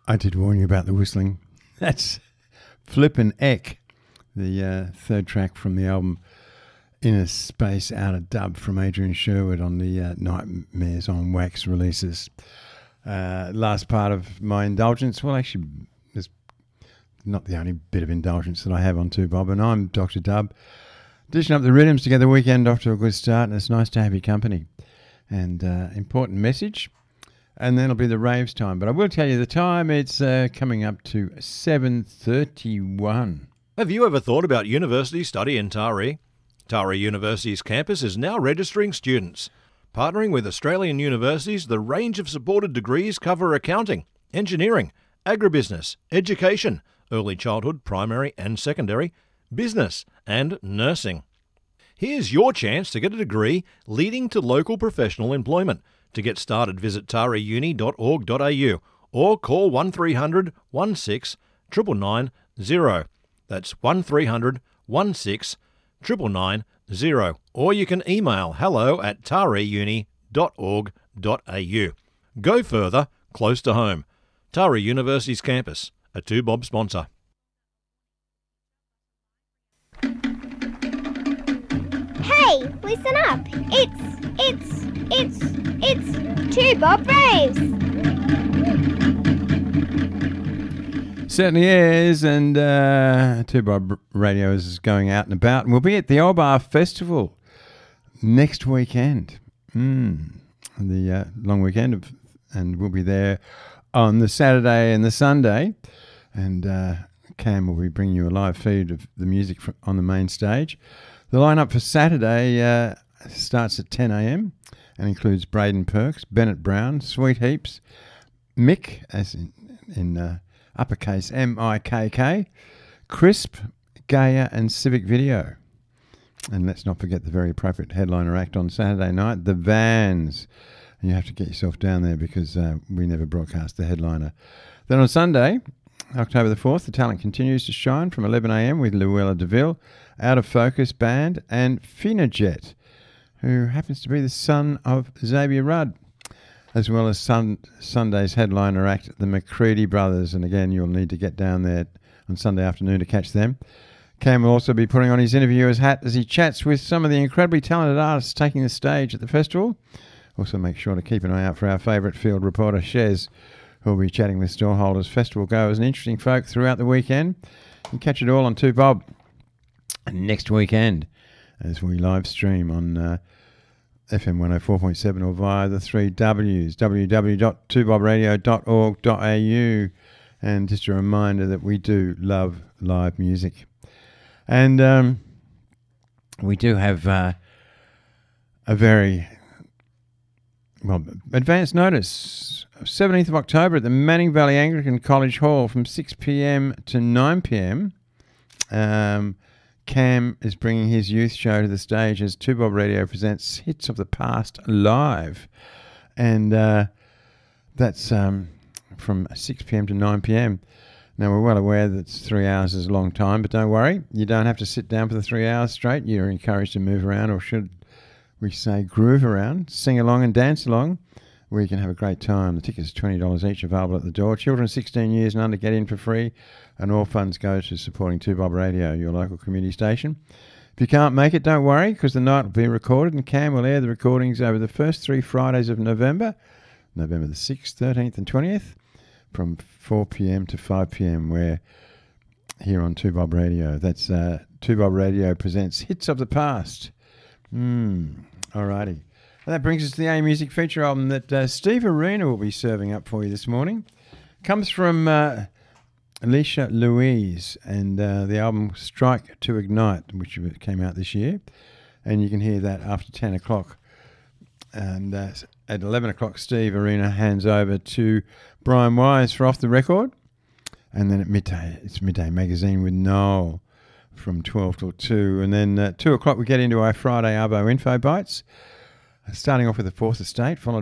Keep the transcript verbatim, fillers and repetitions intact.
I did warn you about the whistling. That's Flippin' Eck, the uh, third track from the album Inner Space Outer Dub from Adrian Sherwood on the uh, Nightmares on Wax releases. Uh, last part of my indulgence, well actually it's not the only bit of indulgence that I have on two Bob, and I'm Doctor Dub. Dishing up the rhythms to get the weekend off to a good start, and it's nice to have your company. And uh, important message, and then it'll be the raves time. But I will tell you the time, it's uh, coming up to seven thirty-one. Have you ever thought about university study in Taree? Taree University's campus is now registering students. Partnering with Australian universities, the range of supported degrees cover accounting, engineering, agribusiness, education, early childhood, primary and secondary, business and nursing. Here's your chance to get a degree leading to local professional employment. To get started, visit taree uni dot org dot a u or call one three hundred one six nine nine nine zero. That's one three hundred one six nine nine nine zero. Or you can email hello at taree uni dot org dot a u. Go further, close to home. Taree University's campus, a two Bob sponsor. Hey, listen up. It's, it's, it's, it's two Bob Raves. Certainly is, and uh, two Bob Radio is going out and about, and we'll be at the Old Bar Festival next weekend. Mm, the uh, long weekend, of, and we'll be there on the Saturday and the Sunday, and uh, Cam will be bringing you a live feed of the music from, on the main stage. The lineup for Saturday uh, starts at ten a.m. and includes Braden Perks, Bennett Brown, Sweet Heaps, Mick, as in, in uh, uppercase M I K K, Crisp, Gaia and Civic Video. And let's not forget the very appropriate headliner act on Saturday night, The Vans. And you have to get yourself down there because uh, we never broadcast the headliner. Then on Sunday, October the fourth, the talent continues to shine from eleven a.m. with Luella DeVille, Out of Focus Band and Finajet, who happens to be the son of Xavier Rudd, as well as sun, Sunday's headliner act, the McCready Brothers. And again, you'll need to get down there on Sunday afternoon to catch them. Cam will also be putting on his interviewer's hat as he chats with some of the incredibly talented artists taking the stage at the festival. Also make sure to keep an eye out for our favourite field reporter, Shez, who will be chatting with stallholders, festival goers and interesting folk throughout the weekend. You can catch it all on two Bob next weekend as we live stream on uh, F M one oh four point seven or via the three W's, w w w dot two bob radio dot org dot a u. And just a reminder that we do love live music. And um, we do have uh, a very, well, advance notice. seventeenth of October at the Manning Valley Anglican College Hall from six p.m. to nine p.m. Um, Cam is bringing his youth show to the stage as two Bob Radio presents Hits of the Past live. And uh, that's um, from six p.m. to nine p.m. Now, we're well aware that three hours is a long time, but don't worry. You don't have to sit down for the three hours straight. You're encouraged to move around, or should we say groove around, sing along and dance along, where you can have a great time. The tickets are twenty dollars each, available at the door. Children sixteen years and under get in for free, and all funds go to supporting two Bob Radio, your local community station. If you can't make it, don't worry, because the night will be recorded, and Cam will air the recordings over the first three Fridays of November, November the sixth, thirteenth and twentieth, from four p.m. to five p.m. We're here on two Bob Radio. That's uh, two Bob Radio presents Hits of the Past. Hmm, alrighty. Well, that brings us to the A Music feature album that uh, Steve Arena will be serving up for you this morning. Comes from uh, Alicia Louise and uh, the album Strike to Ignite, which came out this year. And you can hear that after ten o'clock. And uh, at eleven o'clock, Steve Arena hands over to Brian Wise for Off the Record. And then at midday, it's Midday Magazine with Noel from twelve till two. And then at two o'clock, we get into our Friday Arvo Info Bites, starting off with the Fourth Estate, followed